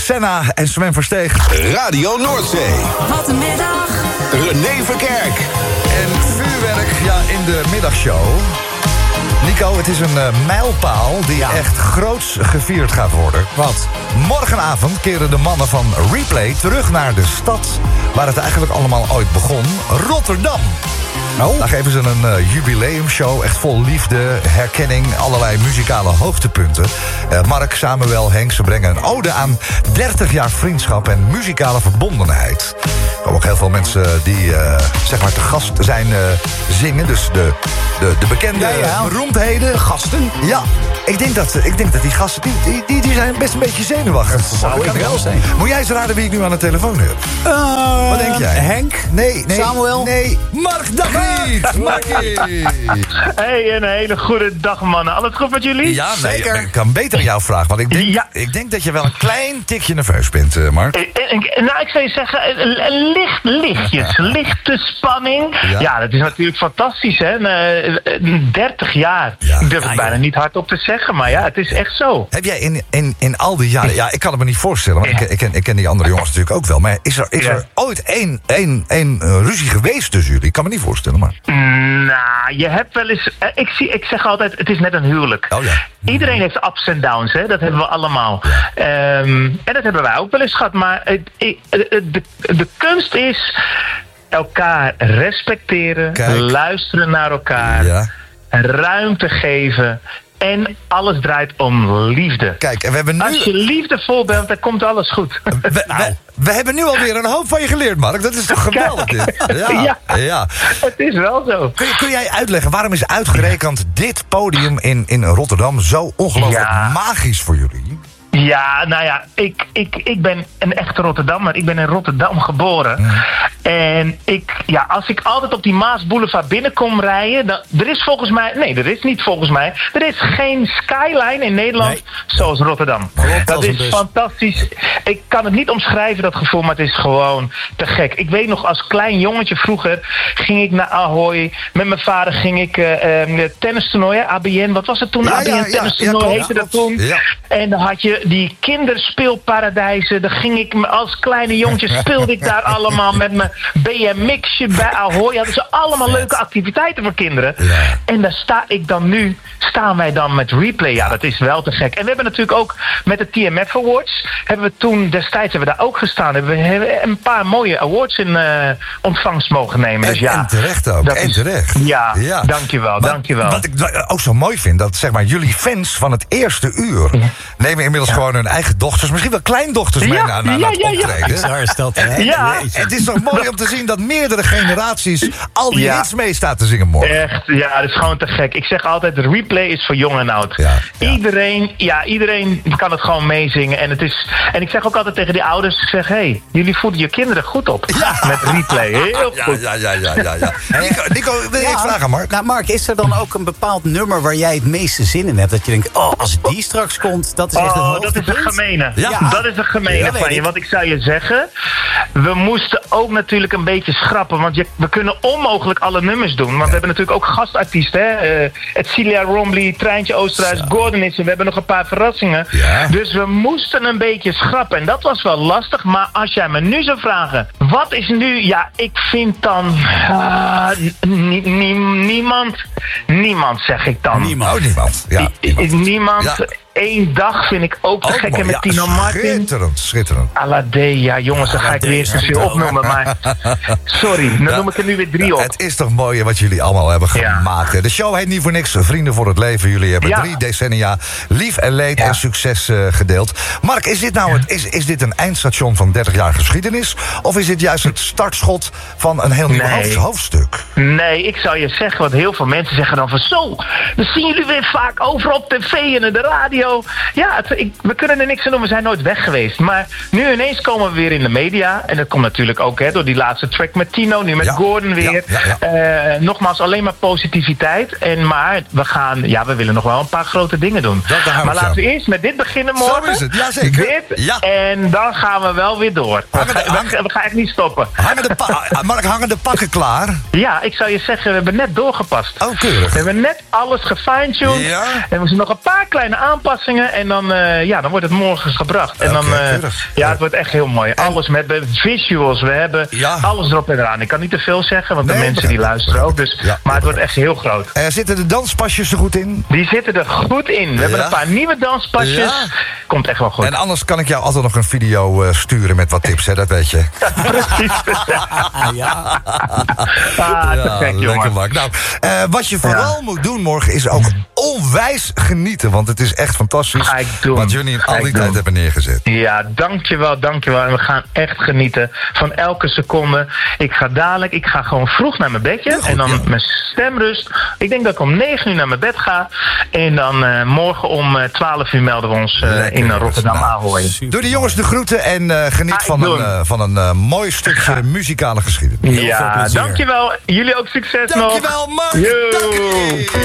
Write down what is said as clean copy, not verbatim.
Senna en Sven Versteeg. Radio Noordzee. Wat een middag. René Verkerk. En vuurwerk, in de middagshow. Nico, het is een mijlpaal die echt groots gevierd gaat worden. Wat? Morgenavond keren de mannen van Replay terug naar de stad waar het eigenlijk allemaal ooit begon, Rotterdam. Oh. Daar geven ze een jubileumshow, echt vol liefde, herkenning, allerlei muzikale hoogtepunten. Mark, Samuel, Henk, ze brengen een ode aan 30 jaar vriendschap en muzikale verbondenheid. Er komen ook heel veel mensen die te gast zijn zingen. Dus de bekende beroemdheden. De gasten. Ja, ik denk dat die gasten, die zijn best een beetje zenuwachtig. Zou ik wel zijn. Moet jij eens raden wie ik nu aan de telefoon heb? Wat denk jij? Henk? Nee. Samuel? Nee, Mark Davies! Markie! Hey, een hele goede dag, mannen. Alles goed met jullie? Ja, nee, Zeker. ik kan beter jou vragen, want ik denk dat je wel een klein tikje nerveus bent, Mark. Ik zou je zeggen, lichte spanning. Ja, dat is natuurlijk fantastisch, hè. 30 jaar. Ja. Ik durf het bijna niet hardop te zeggen, maar ja, het is echt zo. Heb jij in al die jaren... Ja, ik kan het me niet voorstellen, want ik ken die andere jongens natuurlijk ook wel. Maar is er ooit één ruzie geweest tussen jullie? Ik kan me niet voorstellen, maar... Nou, je hebt wel eens... Ik zeg altijd, het is net een huwelijk. Oh ja. Iedereen heeft ups en downs, hè? Dat hebben we allemaal. En dat hebben wij ook wel eens gehad. Maar de kunst is elkaar respecteren, luisteren naar elkaar, ruimte geven. En alles draait om liefde. Kijk, en we hebben nu... Als je liefdevol bent, dan komt alles goed. We hebben nu alweer een hoop van je geleerd, Mark. Dat is toch geweldig, dit? Ja. Het is wel zo. Kun jij uitleggen, waarom is uitgerekend dit podium in Rotterdam zo ongelooflijk magisch voor jullie? Ja, nou ja, ik ben een echte Rotterdammer. Ik ben in Rotterdam geboren. En als ik altijd op die Maasboulevard binnenkom rijden... er is geen skyline in Nederland zoals Rotterdam. Dat is fantastisch. Ik kan het niet omschrijven, dat gevoel, maar het is gewoon te gek. Ik weet nog, als klein jongetje vroeger ging ik naar Ahoy. Met mijn vader ging ik tennistoernooien, ABN. Wat was het toen? ABN tennistoernooi heette dat toen. Ja. En dan had je die kinderspeelparadijzen. Dan ging ik als kleine jongetje, speelde ik daar allemaal met mijn BMX'je bij Ahoy. Hadden ze allemaal leuke activiteiten voor kinderen. Ja. En daar staan wij dan met Replay. Ja, dat is wel te gek. En we hebben natuurlijk ook met de TMF Awards, destijds hebben we daar ook gestaan. Hebben we een paar mooie awards in ontvangst mogen nemen. Dus en terecht ook. Terecht. Ja, dankjewel. Wat ik ook zo mooi vind, dat zeg maar jullie fans van het eerste uur nemen inmiddels gewoon hun eigen dochters, misschien wel kleindochters mee naar het optreden. Daar is dat, hè? Het is toch mooi om te zien dat meerdere generaties al die hits mee staat te zingen morgen. Echt, dat is gewoon te gek. Ik zeg altijd, de Replay is voor jong en oud. Iedereen kan het gewoon meezingen. En ik zeg ook altijd tegen die ouders, ik zeg, jullie voeden je kinderen goed op. Ja. Met Replay, heel goed. Ja. Nico, wil je iets vragen, Mark? Nou, Mark, is er dan ook een bepaald nummer waar jij het meeste zin in hebt? Dat je denkt, als die straks komt, dat is echt het hoogtepunt. Dat is een gemene. Ja. Dat is een gemene van je. Want ik zou je zeggen, we moesten ook natuurlijk een beetje schrappen. Want we kunnen onmogelijk alle nummers doen. Want we hebben natuurlijk ook gastartiesten. Celia Rombly, Treintje Oosterhuis, Gordon is er. We hebben nog een paar verrassingen. Ja. Dus we moesten een beetje schrappen. En dat was wel lastig. Maar als jij me nu zou vragen, wat is nu... Ja, ik vind dan... Niemand, zeg ik dan. Niemand. Ja, niemand. Ja. Eén dag vind ik ook te gek. En met Tino Martin. Schitterend. Alade, jongens, dan ga ik weer te veel opnoemen. Maar sorry, dan noem ik er nu weer 3 op. Het is toch mooi wat jullie allemaal hebben gemaakt. De show heet niet voor niks Vrienden voor het Leven. Jullie hebben 3 decennia lief en leed en succes gedeeld. Mark, is dit nou is dit een eindstation van 30 jaar geschiedenis? Of is dit juist het startschot van een heel nieuw hoofdstuk? Nee, ik zou je zeggen, want heel veel mensen zeggen dan van zo, dan zien jullie weer vaak overal op tv en in de radio. Ja, we kunnen er niks aan doen, we zijn nooit weg geweest. Maar nu ineens komen we weer in de media. En dat komt natuurlijk ook door die laatste track met Tino, nu met Gordon weer. Nogmaals, alleen maar positiviteit. Maar we willen nog wel een paar grote dingen doen. Maar laten we eerst met dit beginnen morgen. Zo is het, jazeker. En dan gaan we wel weer door. We gaan echt niet stoppen. Mark, hangen de pakken klaar? Ja, ik zou je zeggen, we hebben net doorgepast. Oh, keurig. We hebben net alles gefine-tuned. Ja. En we moeten nog een paar kleine aanpassingen aanpassingen en dan wordt het morgen gebracht. En dan, het wordt echt heel mooi. Alles met visuals, we hebben alles erop en eraan. Ik kan niet te veel zeggen, want de mensen die luisteren ook. Dus, maar het wordt echt heel groot. Zitten de danspasjes er goed in? Die zitten er goed in. We hebben een paar nieuwe danspasjes. Ja. Komt echt wel goed. En anders kan ik jou altijd nog een video sturen met wat tips, hè? Dat weet je. Precies. Te gek, lekker Mark. Nou, wat je vooral moet doen morgen is ook onwijs genieten. Want het is echt fantastisch wat jullie in al die tijd hebben neergezet. Ja, dankjewel. En we gaan echt genieten van elke seconde. Ik ga gewoon vroeg naar mijn bedje. Goed, en dan mijn stemrust. Ik denk dat ik om 9 uur naar mijn bed ga. En dan morgen om 12 uur melden we ons in Rotterdam Ahoy. Doe de jongens de groeten en geniet van een mooi stukje muzikale geschiedenis. Ja, dankjewel. Jullie ook succes nog. Dankjewel, Mark.